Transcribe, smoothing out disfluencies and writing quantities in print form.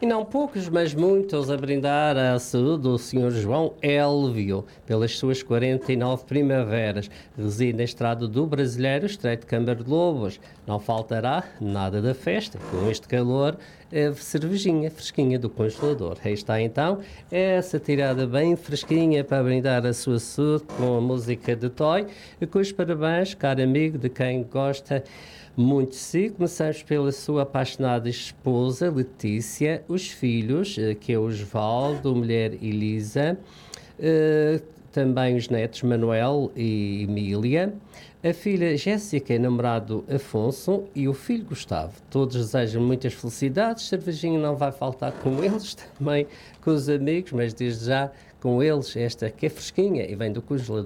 E não poucos, mas muitos a brindar a saúde do Sr. João Élvio pelas suas 49 primaveras. Reside na Estrada do Brasileiro, Estreito de Câmara de Lobos. Não faltará nada da festa. Com este calor, a cervejinha fresquinha do congelador. Aí está então essa tirada bem fresquinha para brindar a sua saúde com a música de Toy. E com os parabéns, caro amigo, de quem gosta muito de si. Começamos pela sua apaixonada esposa, Letícia, os filhos, que é o Osvaldo, mulher Elisa, também os netos Manuel e Emília, a filha Jéssica, namorado Afonso e o filho Gustavo. Todos desejam muitas felicidades. Cervejinho não vai faltar com eles, também com os amigos, mas desde já com eles esta que é fresquinha e vem do congelador.